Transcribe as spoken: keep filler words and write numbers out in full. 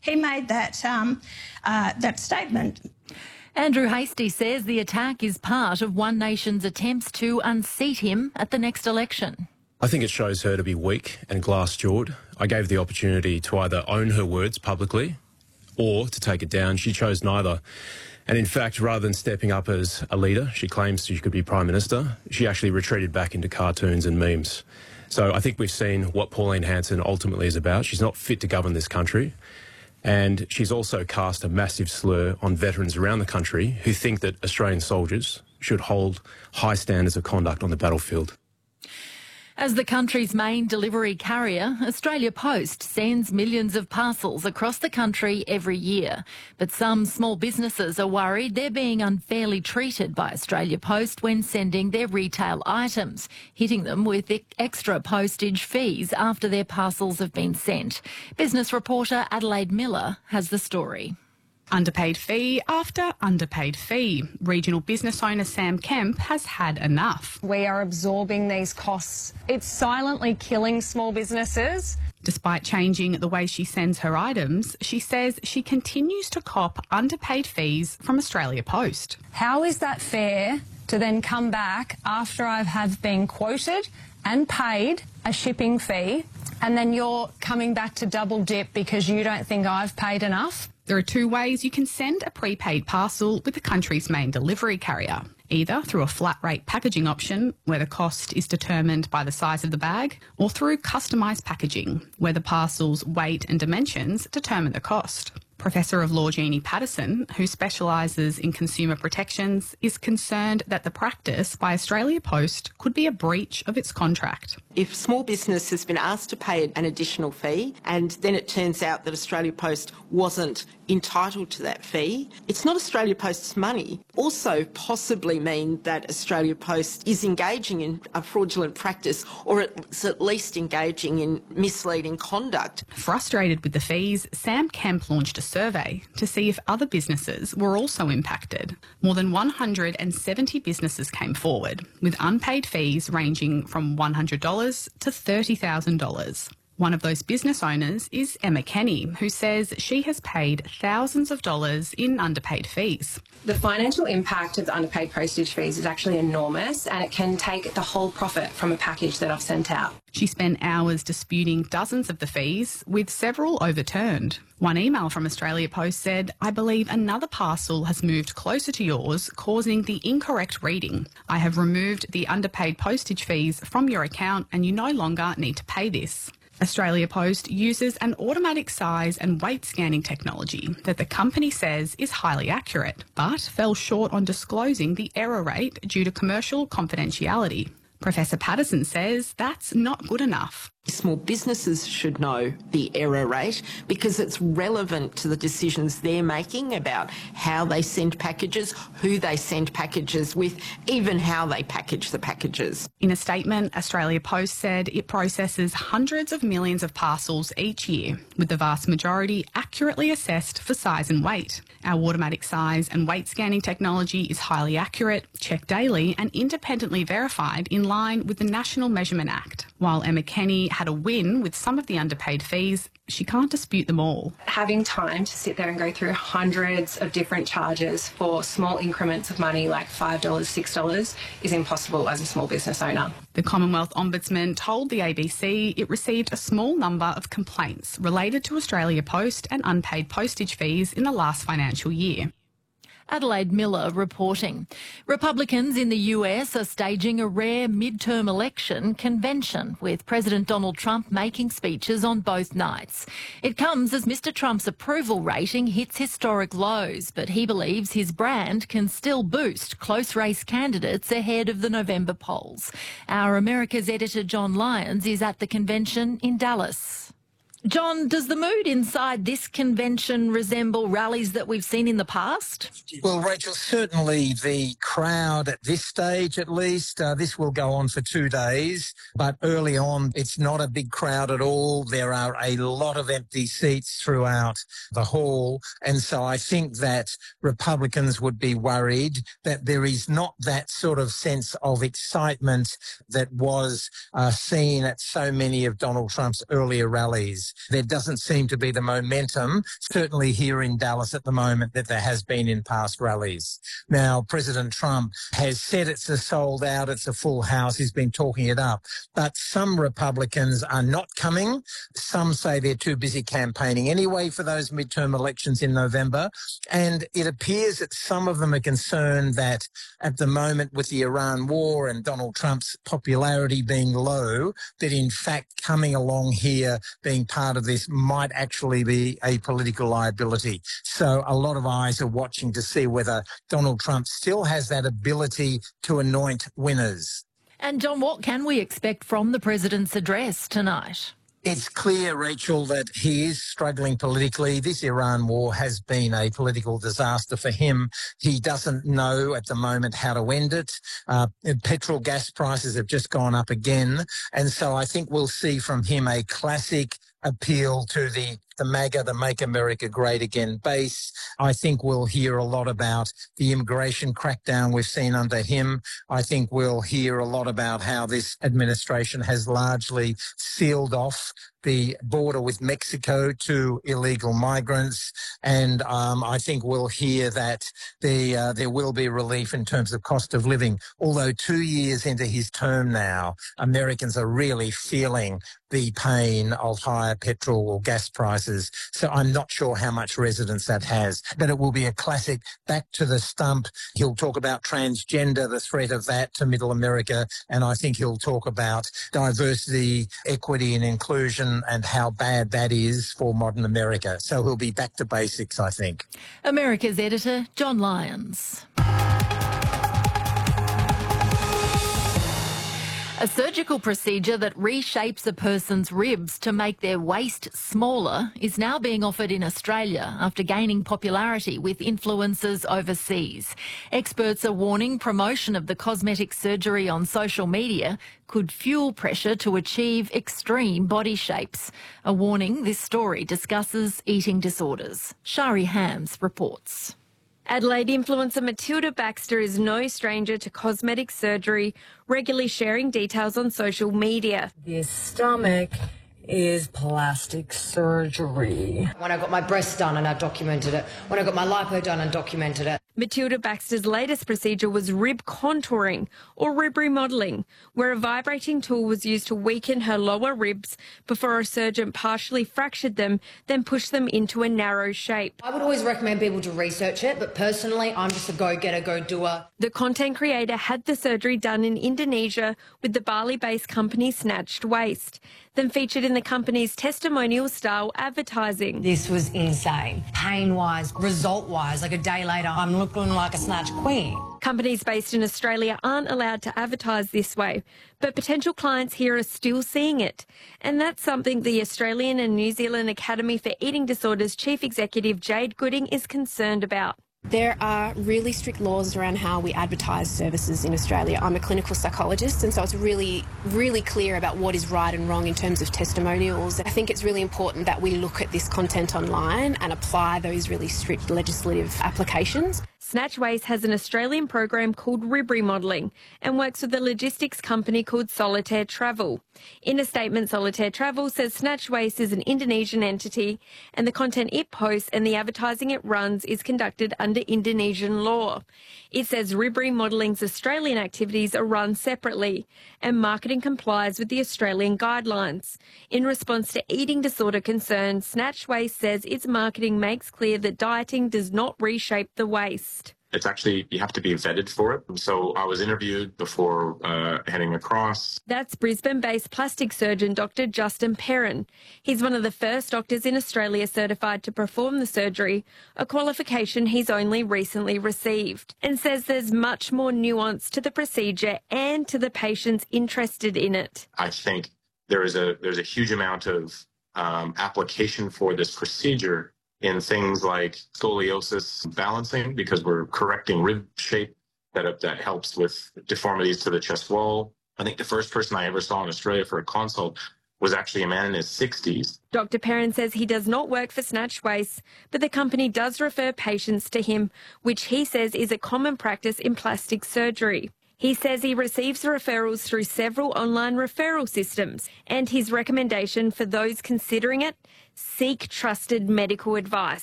he made that, um, uh, that statement. Andrew Hastie says the attack is part of One Nation's attempts to unseat him at the next election. I think it shows her to be weak and glass-jawed. I gave the opportunity to either own her words publicly or to take it down. She chose neither. And in fact, rather than stepping up as a leader, she claims she could be Prime Minister, she actually retreated back into cartoons and memes. So I think we've seen what Pauline Hanson ultimately is about. She's not fit to govern this country. And she's also cast a massive slur on veterans around the country who think that Australian soldiers should hold high standards of conduct on the battlefield. As the country's main delivery carrier, Australia Post sends millions of parcels across the country every year. But some small businesses are worried they're being unfairly treated by Australia Post when sending their retail items, hitting them with extra postage fees after their parcels have been sent. Business reporter Adelaide Miller has the story. Underpaid fee after underpaid fee. Regional business owner Sam Kemp has had enough. We are absorbing these costs. It's silently killing small businesses. Despite changing the way she sends her items, she says she continues to cop underpaid fees from Australia Post. How is that fair to then come back after I have been quoted and paid a shipping fee, and then you're coming back to double dip because you don't think I've paid enough? There are two ways you can send a prepaid parcel with the country's main delivery carrier. Either through a flat rate packaging option, where the cost is determined by the size of the bag, or through customised packaging, where the parcel's weight and dimensions determine the cost. Professor of Law Jeannie Patterson, who specialises in consumer protections, is concerned that the practice by Australia Post could be a breach of its contract. If small business has been asked to pay an additional fee and then it turns out that Australia Post wasn't entitled to that fee, it's not Australia Post's money. Also possibly mean that Australia Post is engaging in a fraudulent practice, or it's at least engaging in misleading conduct. Frustrated with the fees, Sam Kemp launched a survey to see if other businesses were also impacted. More than one hundred seventy businesses came forward, with unpaid fees ranging from one hundred dollars to thirty thousand dollars. One of those business owners is Emma Kenny, who says she has paid thousands of dollars in underpaid fees. The financial impact of the underpaid postage fees is actually enormous, and it can take the whole profit from a package that I've sent out. She spent hours disputing dozens of the fees, with several overturned. One email from Australia Post said, "I believe another parcel has moved closer to yours, causing the incorrect reading. I have removed the underpaid postage fees from your account and you no longer need to pay this." Australia Post uses an automatic size and weight scanning technology that the company says is highly accurate, but fell short on disclosing the error rate due to commercial confidentiality. Professor Patterson says that's not good enough. Small businesses should know the error rate because it's relevant to the decisions they're making about how they send packages, who they send packages with, even how they package the packages. In a statement, Australia Post said it processes hundreds of millions of parcels each year, with the vast majority accurately assessed for size and weight. Our automatic size and weight scanning technology is highly accurate, checked daily and independently verified in line with the National Measurement Act. While Emma Kenny had a win with some of the underpaid fees, she can't dispute them all. Having time to sit there and go through hundreds of different charges for small increments of money like five dollars, six dollars is impossible as a small business owner. The Commonwealth Ombudsman told the A B C it received a small number of complaints related to Australia Post and unpaid postage fees in the last financial year. Adelaide Miller reporting. Republicans in the U S are staging a rare midterm election convention, with President Donald Trump making speeches on both nights. It comes as Mister Trump's approval rating hits historic lows, but he believes his brand can still boost close race candidates ahead of the November polls. Our America's editor John Lyons is at the convention in Dallas. John, does the mood inside this convention resemble rallies that we've seen in the past? Well, Rachel, certainly the crowd at this stage, at least, uh, this will go on for two days, but early on, it's not a big crowd at all. There are a lot of empty seats throughout the hall, and so I think that Republicans would be worried that there is not that sort of sense of excitement that was uh, seen at so many of Donald Trump's earlier rallies. there doesn't seem to be the momentum, certainly here in Dallas at the moment, that there has been in past rallies. Now, President Trump has said it's a sold out, it's a full house, he's been talking it up, but some Republicans are not coming. Some say they're too busy campaigning anyway for those midterm elections in November, and it appears that some of them are concerned that at the moment with the Iran war and Donald Trump's popularity being low, that in fact coming along here, being part of this, might actually be a political liability. So a lot of eyes are watching to see whether Donald Trump still has that ability to anoint winners. And John, what can we expect from the president's address tonight? It's clear, Rachel, that he is struggling politically. This Iran war has been a political disaster for him. He doesn't know at the moment how to end it. Uh, petrol gas prices have just gone up again. And so I think we'll see from him a classic appeal to the, the MAGA, the Make America Great Again base. I think we'll hear a lot about the immigration crackdown we've seen under him. I think we'll hear a lot about how this administration has largely sealed off the border with Mexico to illegal migrants. And um, I think we'll hear that the, uh, there will be relief in terms of cost of living. Although two years into his term now, Americans are really feeling the pain of higher petrol or gas prices. So I'm not sure how much resonance that has, but it will be a classic back to the stump. He'll talk about transgender, the threat of that to middle America. And I think he'll talk about diversity, equity and inclusion and how bad that is for modern America. So he'll be back to basics, I think. America's editor, John Lyons. A surgical procedure that reshapes a person's ribs to make their waist smaller is now being offered in Australia after gaining popularity with influencers overseas. Experts are warning promotion of the cosmetic surgery on social media could fuel pressure to achieve extreme body shapes. A warning this story discusses eating disorders. Shari Hams reports. Adelaide influencer Matilda Baxter is no stranger to cosmetic surgery, regularly sharing details on social media. This stomach is plastic surgery. When I got my breast done and I documented it. When I got my lipo done and documented it. Matilda Baxter's latest procedure was rib contouring or rib remodelling, where a vibrating tool was used to weaken her lower ribs before a surgeon partially fractured them, then pushed them into a narrow shape. I would always recommend people to research it, but personally, I'm just a go-getter, go-doer. The content creator had the surgery done in Indonesia with the Bali-based company Snatched Waist, then featured in the company's testimonial-style advertising. This was insane. Pain-wise, result-wise, like a day later, I'm looking like a snatch queen. Companies based in Australia aren't allowed to advertise this way, but potential clients here are still seeing it. And that's something the Australian and New Zealand Academy for Eating Disorders Chief Executive Jade Gooding is concerned about. There are really strict laws around how we advertise services in Australia. I'm a clinical psychologist, and so it's really, really clear about what is right and wrong in terms of testimonials. I think it's really important that we look at this content online and apply those really strict legislative applications. Snatch Waist has an Australian program called Rib Remodelling and works with a logistics company called Solitaire Travel. In a statement, Solitaire Travel says Snatch Waist is an Indonesian entity and the content it posts and the advertising it runs is conducted under Indonesian law. It says Rib Remodelling's Australian activities are run separately and marketing complies with the Australian guidelines. In response to eating disorder concerns, Snatch Waist says its marketing makes clear that dieting does not reshape the waist. It's actually, you have to be vetted for it. So I was interviewed before uh, heading across. That's Brisbane-based plastic surgeon Doctor Justin Perrin. He's one of the first doctors in Australia certified to perform the surgery, a qualification he's only recently received, and says there's much more nuance to the procedure and to the patients interested in it. I think there is a there's a huge amount of um, application for this procedure in things like scoliosis balancing, because we're correcting rib shape that, that helps with deformities to the chest wall. I think the first person I ever saw in Australia for a consult was actually a man in his sixties. Doctor Perrin says he does not work for Snatch Waist, but the company does refer patients to him, which he says is a common practice in plastic surgery. He says he receives referrals through several online referral systems, and his recommendation for those considering it: seek trusted medical advice.